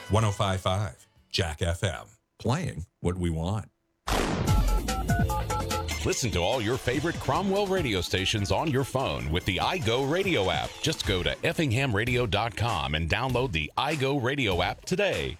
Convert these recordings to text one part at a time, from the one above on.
105.5 Jack FM. Playing what we want. Listen to all your favorite Cromwell radio stations on your phone with the iGo Radio app. Just go to effinghamradio.com and download the iGo Radio app today.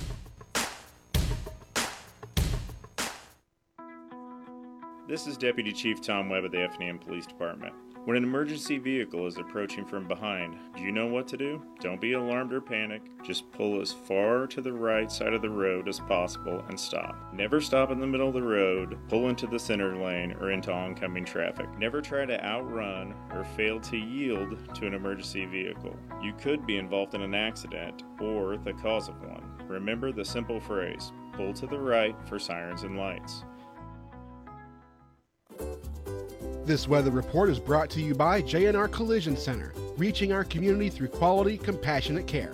This is Deputy Chief Tom Webb of the Effingham Police Department. When an emergency vehicle is approaching from behind, do you know what to do? Don't be alarmed or panic. Just pull as far to the right side of the road as possible and stop. Never stop in the middle of the road, pull into the center lane, or into oncoming traffic. Never try to outrun or fail to yield to an emergency vehicle. You could be involved in an accident or the cause of one. Remember the simple phrase, pull to the right for sirens and lights. This weather report is brought to you by J&R Collision Center, reaching our community through quality, compassionate care.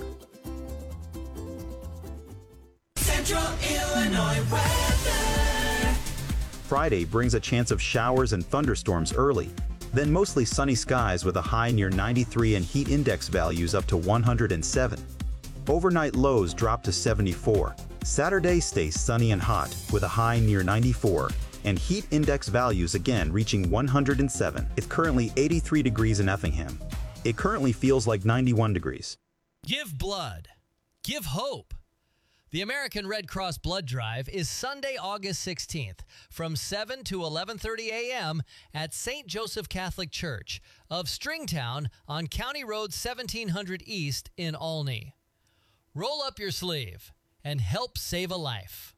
Central Illinois weather. Friday brings a chance of showers and thunderstorms early, then mostly sunny skies with a high near 93 and heat index values up to 107. Overnight lows drop to 74. Saturday stays sunny and hot with a high near 94. And heat index values again reaching 107. It's currently 83 degrees in Effingham. It currently feels like 91 degrees. Give blood. Give hope. The American Red Cross Blood Drive is Sunday, August 16th from 7 to 11:30 a.m. at St. Joseph Catholic Church of Stringtown on County Road 1700 East in Olney. Roll up your sleeve and help save a life.